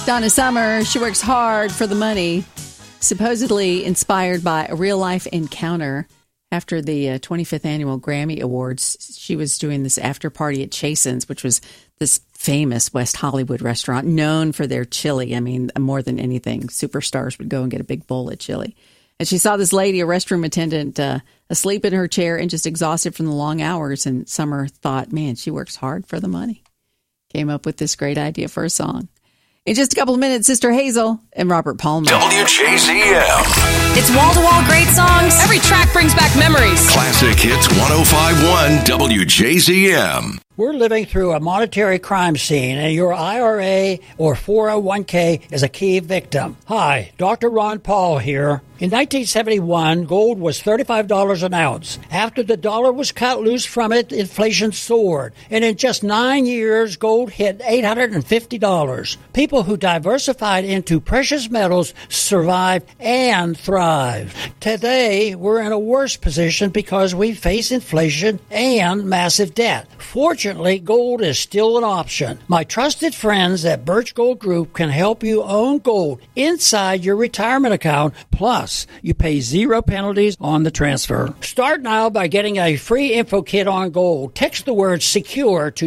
Donna Summer, she works hard for the money, supposedly inspired by a real-life encounter. After the 25th Annual Grammy Awards, she was doing this after party at Chasen's, which was this famous West Hollywood restaurant known for their chili. I mean, more than anything, superstars would go and get a big bowl of chili. And she saw this lady, a restroom attendant, asleep in her chair and just exhausted from the long hours. And Summer thought, man, she works hard for the money. Came up with this great idea for a song. In just a couple of minutes, Sister Hazel and Robert Palmer. WJZM. It's wall-to-wall great songs. Every track brings back memories. Classic Hits 105.1 WJZM. We're living through a monetary crime scene, and your IRA or 401k is a key victim. Hi, Dr. Ron Paul here. In 1971, gold was $35 an ounce. After the dollar was cut loose from it, inflation soared. And in just 9 years, gold hit $850. People who diversified into precious metals survived and thrived. Today, we're in a worse position because we face inflation and massive debt. Fortunately, gold is still an option. My trusted friends at Birch Gold Group can help you own gold inside your retirement account. Plus, you pay 0 penalties on the transfer. Start now by getting a free info kit on gold. Text the word SECURE to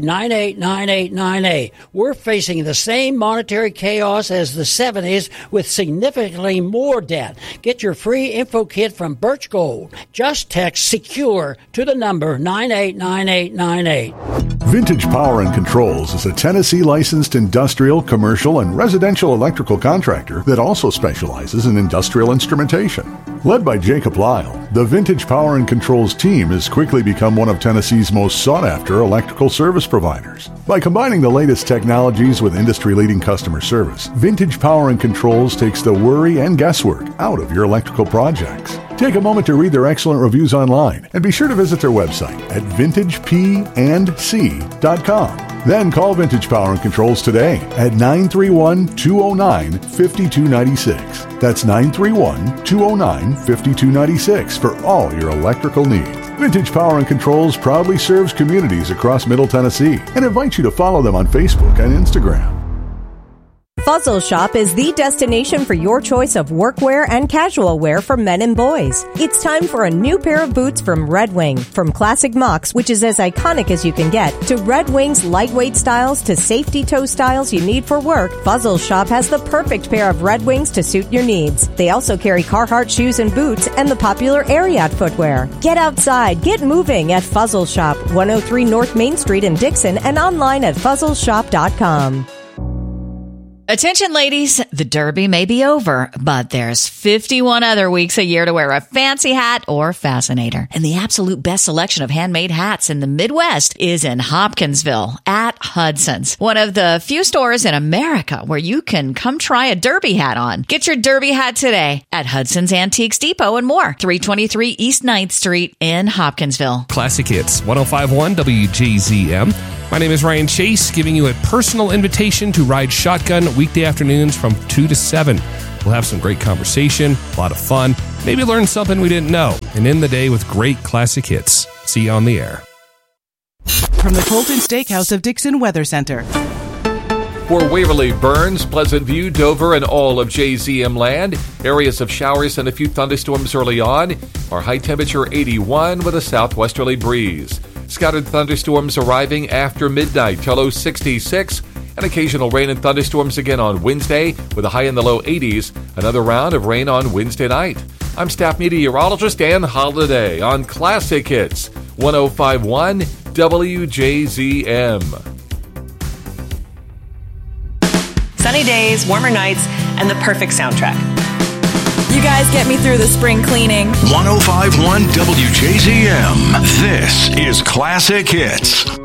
989898. We're facing the same monetary chaos as the 70s with significantly more debt. Get your free info kit from Birch Gold. Just text SECURE to the number 989898. Vintage Power and Controls is a Tennessee licensed industrial, commercial, and residential electrical contractor that also specializes in industrial instrumentation. Led by Jacob Lyle, the Vintage Power and Controls team has quickly become one of Tennessee's most sought-after electrical service providers. By combining the latest technologies with industry-leading customer service, Vintage Power and Controls takes the worry and guesswork out of your electrical projects. Take a moment to read their excellent reviews online and be sure to visit their website at vintagepandc.com. Then call Vintage Power and Controls today at 931-209-5296. That's 931-209-5296 for all your electrical needs. Vintage Power and Controls proudly serves communities across Middle Tennessee and invites you to follow them on Facebook and Instagram. Fuzzle Shop is the destination for your choice of workwear and casual wear for men and boys. It's time for a new pair of boots from Red Wing. From classic mucks, which is as iconic as you can get, to Red Wing's lightweight styles to safety toe styles you need for work, Fuzzle Shop has the perfect pair of Red Wings to suit your needs. They also carry Carhartt shoes and boots and the popular Ariat footwear. Get outside, get moving at Fuzzle Shop, 103 North Main Street in Dixon, and online at fuzzleshop.com. Attention, ladies, the Derby may be over, but there's 51 other weeks a year to wear a fancy hat or fascinator. And the absolute best selection of handmade hats in the Midwest is in Hopkinsville at Hudson's, one of the few stores in America where you can come try a Derby hat on. Get your Derby hat today at Hudson's Antiques Depot and more, 323 East 9th Street in Hopkinsville. Classic Hits, 105.1 WJZM. My name is Ryan Chase, giving you a personal invitation to ride shotgun weekday afternoons from 2 to 7. We'll have some great conversation, a lot of fun, maybe learn something we didn't know, and end the day with great classic hits. See you on the air. From the Colton Steakhouse of Dixon Weather Center. For Waverly, Burns, Pleasant View, Dover, and all of JZM land, areas of showers and a few thunderstorms early on. Our high temperature 81 with a southwesterly breeze. Scattered thunderstorms arriving after midnight, low 66. And occasional rain and thunderstorms again on Wednesday with a high in the low 80s. Another round of rain on Wednesday night. I'm staff meteorologist Ann Holiday on Classic Hits 105.1 WJZM. Sunny days, warmer nights, and the perfect soundtrack. You guys get me through the spring cleaning. 105.1 WJZM. This is Classic Hits.